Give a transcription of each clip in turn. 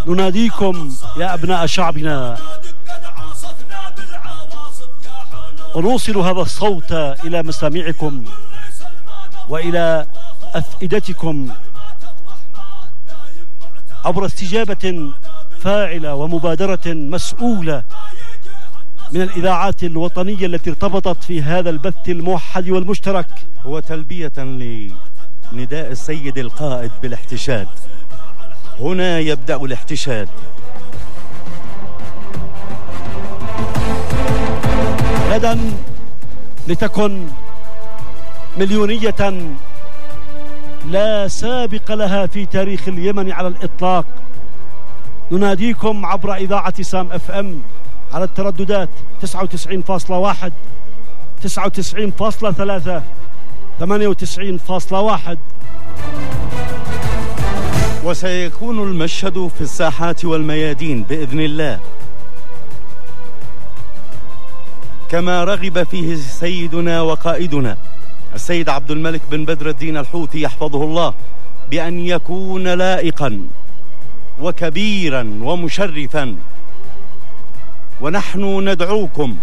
نناديكم يا أبناء شعبنا ونوصل هذا الصوت إلى مسامعكم وإلى أفئدتكم عبر استجابة فاعلة ومبادرة مسؤولة من الإذاعات الوطنية التي ارتبطت في هذا البث الموحد والمشترك، وتلبية لنداء السيد القائد بالاحتشاد. هنا يبدأ الاحتشاد. غدا لتكن مليونية لا سابق لها في تاريخ اليمن على الإطلاق. نناديكم عبر إذاعة سام اف ام على الترددات 99.1 99.3 98.1. وسيكون المشهد في الساحات والميادين بإذن الله كما رغب فيه سيدنا وقائدنا السيد عبد الملك بن بدر الدين الحوثي يحفظه الله، بأن يكون لائقا وكبيرا ومشرفا. ونحن ندعوكم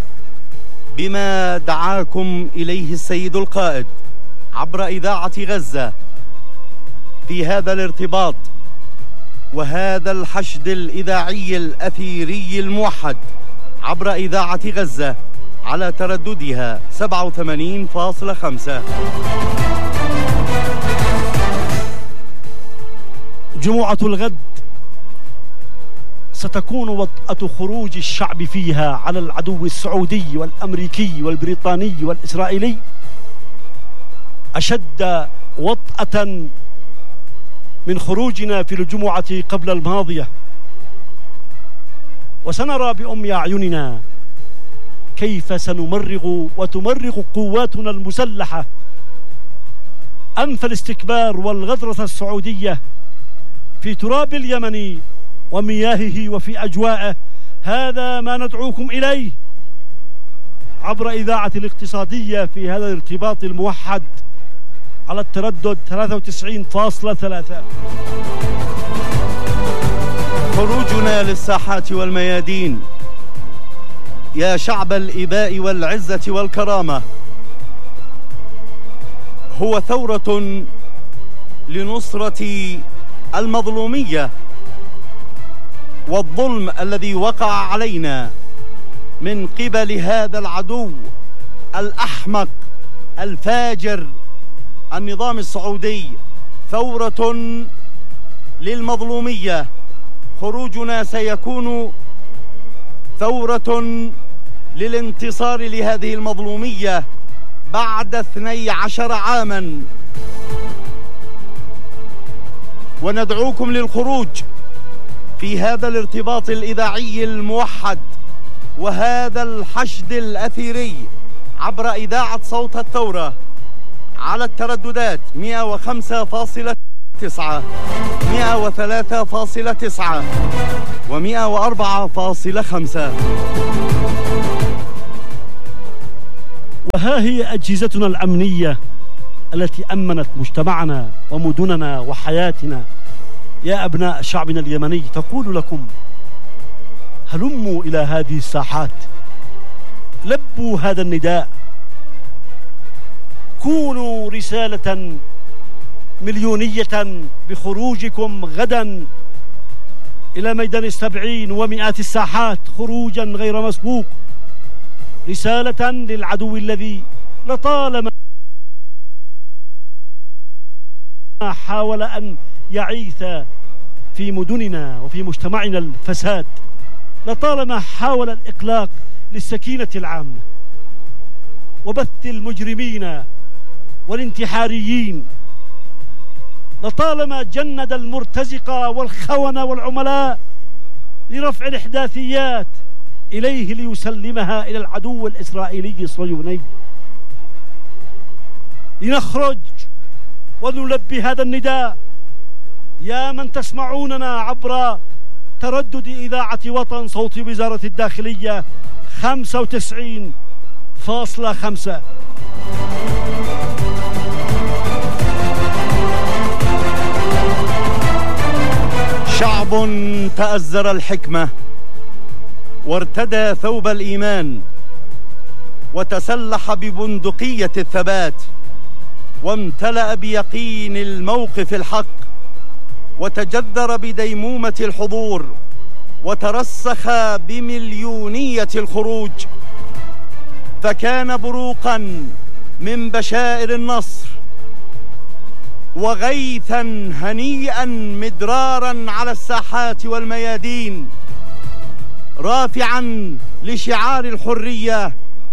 بما دعاكم إليه السيد القائد عبر إذاعة غزة في هذا الارتباط وهذا الحشد الإذاعي الأثيري الموحد عبر إذاعة غزة على ترددها 87.5. جمعة الغد ستكون وطأة خروج الشعب فيها على العدو السعودي والأمريكي والبريطاني والإسرائيلي أشد وطأة من خروجنا في الجمعة قبل الماضية. وسنرى بأم أعيننا كيف سنمرغ وتمرغ قواتنا المسلحة أنف الاستكبار والغدرة السعودية في تراب اليمن ومياهه وفي أجوائه. هذا ما ندعوكم إليه عبر إذاعة الاقتصادية في هذا الارتباط الموحد على التردد 93.3. خروجنا للساحات والميادين يا شعب الإباء والعزة والكرامة هو ثورة لنصرة المظلومية والظلم الذي وقع علينا من قبل هذا العدو الأحمق الفاجر النظام السعودي. ثورة للمظلومية. خروجنا سيكون ثورة للانتصار لهذه المظلومية بعد 12 عاما. وندعوكم للخروج في هذا الارتباط الإذاعي الموحد وهذا الحشد الأثيري عبر إذاعة صوت الثورة على الترددات 105.9 103.9 و104.5. وها هي أجهزتنا الأمنية التي أمنت مجتمعنا ومدننا وحياتنا يا أبناء شعبنا اليمني تقول لكم هلموا إلى هذه الساحات، لبوا هذا النداء، كونوا رسالة مليونية بخروجكم غدا إلى ميدان السبعين ومئات الساحات خروجا غير مسبوق، رسالة للعدو الذي لطالما حاول أن يعيث في مدننا وفي مجتمعنا الفساد، لطالما حاول الإقلاق للسكينة العامة وبث المجرمين والانتحاريين، لطالما جند المرتزقة والخونة والعملاء لرفع الإحداثيات إليه ليسلمها إلى العدو الإسرائيلي الصهيوني. لنخرج ونلبي هذا النداء يا من تسمعوننا عبر تردد إذاعة وطن صوت وزارة الداخلية 95.5. شعب تأزر الحكمة وارتدى ثوب الإيمان وتسلح ببندقية الثبات وامتلأ بيقين الموقف الحق وتجذر بديمومة الحضور وترسخ بمليونية الخروج، فكان بروقا من بشائر النصر وغيثا هنيئا مدرارا على الساحات والميادين، رافعا لشعار الحرية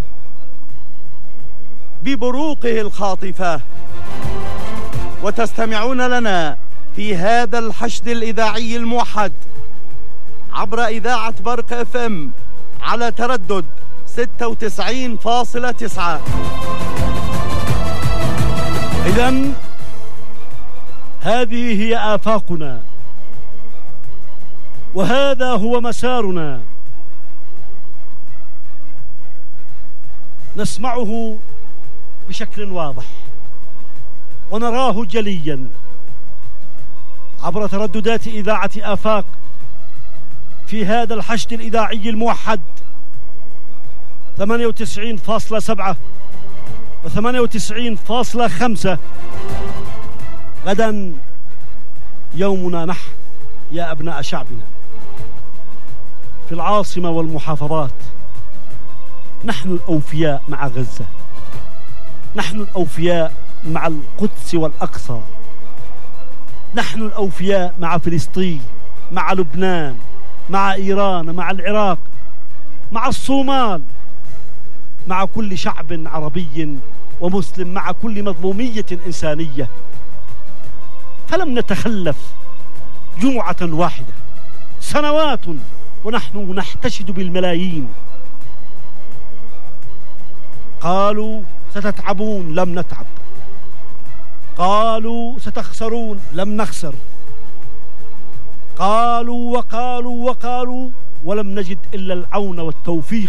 ببروقه الخاطفة. وتستمعون لنا في هذا الحشد الإذاعي الموحد عبر إذاعة برق FM على تردد 96.9. إذن هذه هي آفاقنا وهذا هو مسارنا، نسمعه بشكل واضح ونراه جليا عبر ترددات إذاعة آفاق في هذا الحشد الإذاعي الموحد 98.7 و98.5. غدا يومنا نحن يا أبناء شعبنا في العاصمة والمحافظات. نحن الأوفياء مع غزة، نحن الأوفياء مع القدس والأقصى، نحن الأوفياء مع فلسطين، مع لبنان، مع إيران، مع العراق، مع الصومال، مع كل شعب عربي ومسلم، مع كل مظلومية إنسانية. فلم نتخلف جمعة واحدة، سنوات ونحن نحتشد بالملايين. قالوا ستتعبون، لم نتعب. قالوا ستخسرون، لم نخسر. قالوا وقالوا وقالوا ولم نجد إلا العون والتوفيق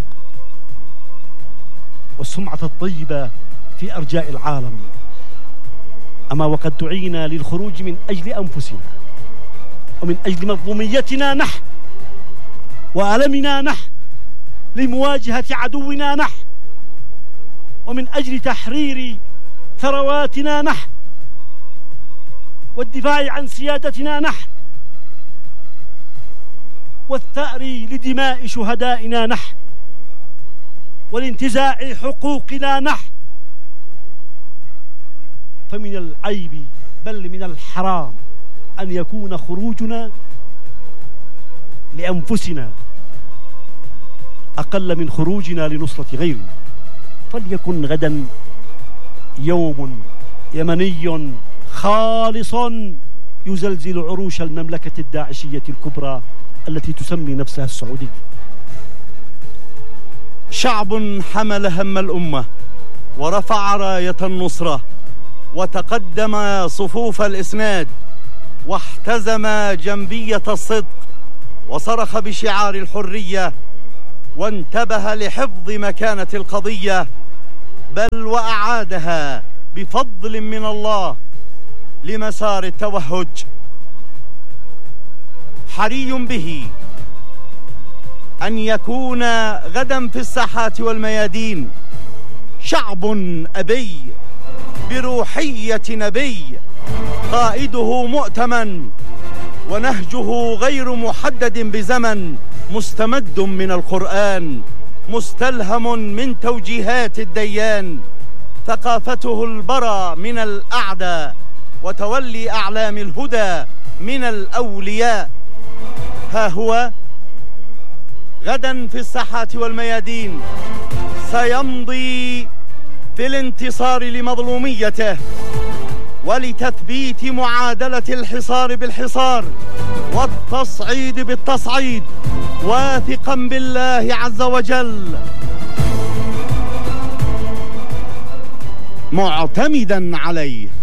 والسمعة الطيبة في أرجاء العالم. أما وقد دعينا للخروج من أجل أنفسنا ومن أجل مظلوميتنا نحن وألمنا نحن، لمواجهة عدونا نحن، ومن أجل تحرير ثرواتنا نحن والدفاع عن سيادتنا نحن والثأر لدماء شهدائنا نحن والانتزاع حقوقنا نحن. فمن العيب بل من الحرام أن يكون خروجنا لأنفسنا أقل من خروجنا لنصرة غيرنا. فليكن غدا يوم يمني خالص يزلزل عروش المملكة الداعشية الكبرى التي تسمي نفسها السعودية. شعب حمل هم الأمة ورفع راية النصرة وتقدم صفوف الإسناد واحتزم جنبية الصدق وصرخ بشعار الحرية وانتبه لحفظ مكانة القضية، بل وأعادها بفضل من الله لمسار التوهج. حري به أن يكون غدا في الساحات والميادين شعب أبي بروحية نبي، قائده مؤتمن ونهجه غير محدد بزمن، مستمد من القرآن مستلهم من توجيهات الديان، ثقافته البرى من الأعداء وتولي أعلام الهدى من الأولياء. ها هو غدا في الساحات والميادين سيمضي في الانتصار لمظلوميته ولتثبيت معادلة الحصار بالحصار والتصعيد بالتصعيد، واثقا بالله عز وجل معتمدا عليه.